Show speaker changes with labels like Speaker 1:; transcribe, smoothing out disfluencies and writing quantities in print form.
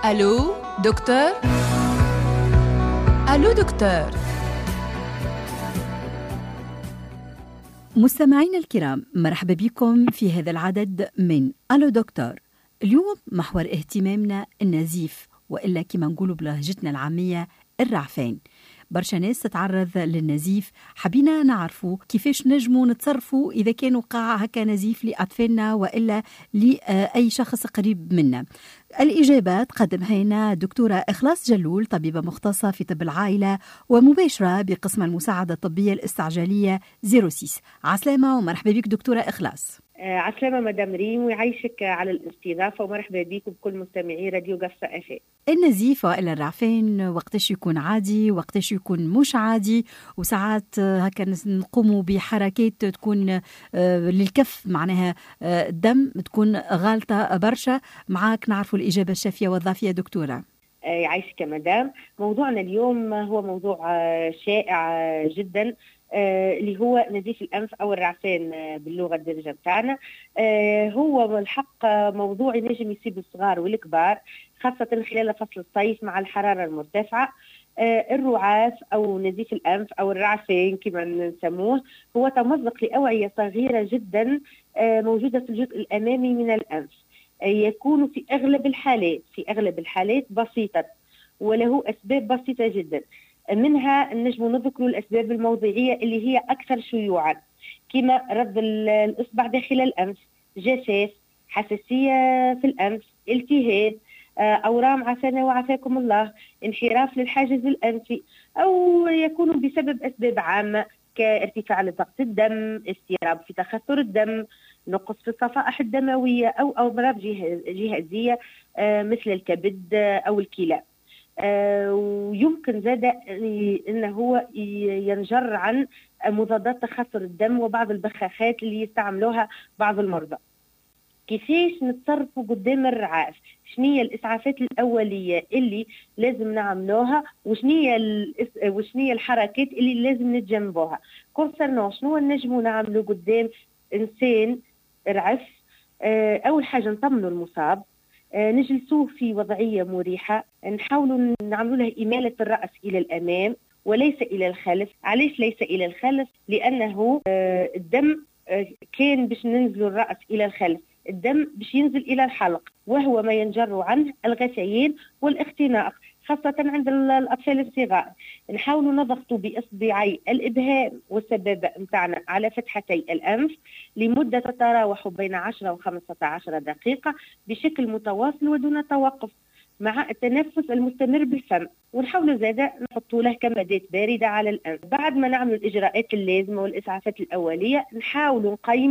Speaker 1: ألو دكتور؟ ألو دكتور؟
Speaker 2: مستمعينا الكرام، مرحبا بكم في هذا العدد من ألو دكتور. اليوم محور اهتمامنا النزيف، وإلا كما نقولوا بلهجتنا العامية الرعفان. برشا ناس تتعرض للنزيف، حبينا نعرفوا كيفاش نجموا نتصرفوا إذا كان وقع هكا نزيف لأطفالنا وإلا لأي شخص قريب منا. الإجابة تقدمها لنا دكتورة إخلاص جلول، طبيبة مختصة في طب العائلة ومباشرة بقسم المساعدة الطبية الاستعجالية 06. عسلامة ومرحبا بك دكتورة إخلاص.
Speaker 3: عسلامة مدام ريم، ويعيشك على الاستضافة، ومرحبا بكم بكل مستمعي راديو قصة أفي.
Speaker 2: النزيف وإلا الرعفان وقتاش يكون عادي وقتاش يكون مش عادي، وساعات هكا نقوموا بحركات تكون للكف، معناها الدم تكون غالطة برشا. معاك نعرفوا الإجابة الشافية والضافية دكتورة.
Speaker 3: يعيشك مدام. موضوعنا اليوم هو موضوع شائع جدا، اللي هو نزيف الأنف أو الرعفان باللغة الدارجة بتاعنا. هو الحق موضوع ينجم يصيب الصغار والكبار، خاصة خلال فصل الصيف مع الحرارة المرتفعة. الرعاف أو نزيف الأنف أو الرعفان كما نسموه هو تمزق لأوعية صغيرة جدا موجودة في الجزء الأمامي من الأنف. يكون في أغلب الحالات بسيطة، وله أسباب بسيطة جدا. منها نجم نذكر الأسباب الموضعية اللي هي أكثر شيوعا، كما رد الإصبع داخل الأنف، جفاف، حساسية في الأنف، التهاب، أورام عافانا وعافاكم الله، انحراف للحاجز الأنفي، أو يكون بسبب أسباب عامة كارتفاع لضغط الدم، اضطراب في تخثر الدم، نقص في الصفائح الدموية، أو أمراض جهازية مثل الكبد أو الكلى. ويمكن زاد أنه هو ينجر عن مضادات تخثر الدم وبعض البخاخات اللي يستعملوها بعض المرضى. كيفاش نتصرفوا قدام الرعاف؟ شنية الإسعافات الأولية اللي لازم نعملوها، وشنية الحركات اللي لازم نتجنبوها؟ كونسرنو شنو نجموا نعملوا قدام إنسان رعف؟ أول حاجة نطمنوا المصاب، نجلسوه في وضعية مريحة، نحاولوا نعملوا له إمالة الرأس إلى الأمام وليس إلى الخلف. علاش ليس إلى الخلف؟ لأنه الدم كان باش ننزل الرأس إلى الخلف، الدم باش ينزل إلى الحلق، وهو ما ينجر عنه الغثيان والاختناق، خاصة عند الأطفال الصغار. نحاولوا نضغطوا بإصبعي الإبهام والسبابة متاعنا على فتحتي الأنف لمدة تتراوح بين 10 و 15 دقيقة بشكل متواصل ودون توقف، مع التنفس المستمر بالفم. ونحاولوا زادة نحطوا له كمادات باردة على الأنف. بعد ما نعمل الإجراءات اللازمة والإسعافات الأولية، نحاولوا نقيم